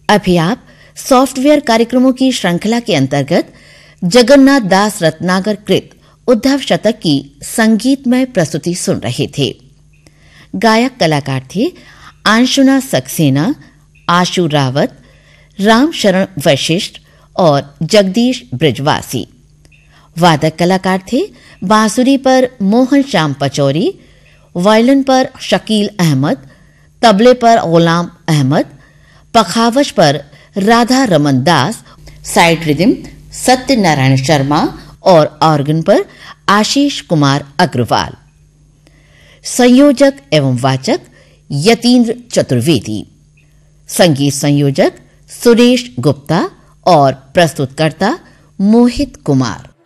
अभी आप सॉफ्टवेयर कार्यक्रमों की श्रृंखला के अंतर्गत जगन्नाथ दास रत्नाकर कृत उद्धव शतक की संगीतमय प्रस्तुति सुन रहे थे। गायक कलाकार थे आंशुना सक्सेना, आशु रावत, राम शरण वशिष्ठ और जगदीश ब्रिजवासी। वादक कलाकार थे बांसुरी पर मोहन श्याम पचौरी, वायलिन पर शकील अहमद, तबले पर गुलाम अहमद, पखावज पर राधा रमन दास, साइड रिदम सत्यनारायण शर्मा और ऑर्गन पर आशीष कुमार अग्रवाल। संयोजक एवं वाचक यतीन्द्र चतुर्वेदी। संगीत संयोजक सुरेश गुप्ता और प्रस्तुतकर्ता मोहित कुमार।